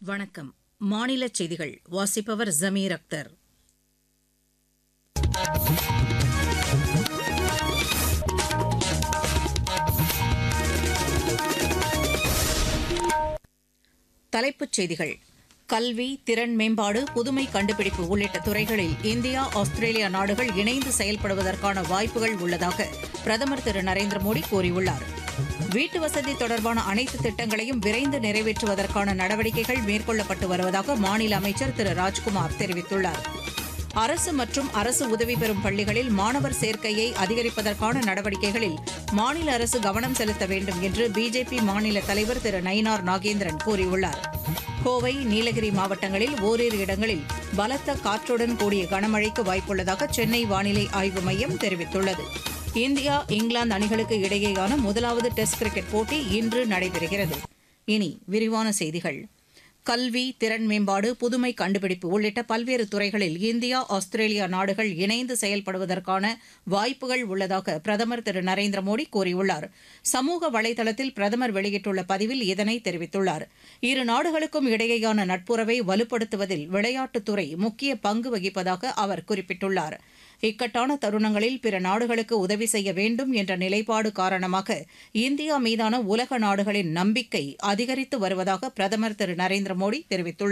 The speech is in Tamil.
வணக்கம். மாநிலச் செய்திகள் வாசிப்பவர் ஜமீர் அக்தர். தலைப்புச் செய்திகள். கல்வி, திறன் மேம்பாடு, புதுமை கண்டுபிடிப்பு உள்ளிட்ட துறைகளில் இந்தியா, ஆஸ்திரேலியா நாடுகள் இணைந்து செயல்படுவதற்கான வாய்ப்புகள் உள்ளதாக பிரதமர் திரு நரேந்திர மோடி கூறியுள்ளார். வீட்டு வசதி தொடர்பான அனைத்து திட்டங்களையும் விரைந்து நிறைவேற்றுவதற்கான நடவடிக்கைகள் மேற்கொள்ளப்பட்டு வருவதாக மாநில அமைச்சர் திரு ராஜ்குமார் தெரிவித்துள்ளார். அரசு மற்றும் அரசு உதவி பெறும் பள்ளிகளில் மாணவர் சேர்க்கையை அதிகரிப்பதற்கான நடவடிக்கைகளில் மாநில அரசு கவனம் செலுத்த வேண்டும் என்று பிஜேபி மாநில தலைவர் திரு நயினார் நாகேந்திரன் கூறியுள்ளார். கோவை, நீலகிரி மாவட்டங்களில் ஓரிரு இடங்களில் பலத்த காற்றுடன் கூடிய கனமழைக்கு வாய்ப்புள்ளதாக சென்னை வானிலை ஆய்வு மையம் தெரிவித்துள்ளது. இந்தியா, இங்கிலாந்து அணிகளுக்கு இடையேயான முதலாவது டெஸ்ட் கிரிக்கெட் போட்டி இன்று நடைபெறுகிறது. இனி விரிவான செய்திகள். கல்வி, திறன் மேம்பாடு, புதுமை கண்டுபிடிப்பு உள்ளிட்ட பல்வேறு துறைகளில் இந்தியா, ஆஸ்திரேலியா நாடுகள் இணைந்து செயல்படுவதற்கான வாய்ப்புகள் உள்ளதாக பிரதமர் திரு நரேந்திர மோடி கூறியுள்ளார். சமூக வலைதளத்தில் பிரதமர் வெளியிட்டுள்ள பதிவில் இதனை தெரிவித்துள்ளார். இரு நாடுகளுக்கும் இடையேயான நட்புறவை வலுப்படுத்துவதில் விளையாட்டுத்துறை முக்கிய பங்கு வகிப்பதாக அவர் குறிப்பிட்டுள்ளார். இக்கட்டான தருணங்களில் பிற நாடுகளுக்கு உதவி செய்ய வேண்டும் என்ற நிலைப்பாடு காரணமாக இந்தியா மீதான உலக நாடுகளின் நம்பிக்கை அதிகரித்து வருவதாக பிரதமர் திரு நரேந்திர மோடி தெரிவித்துள்ளார்.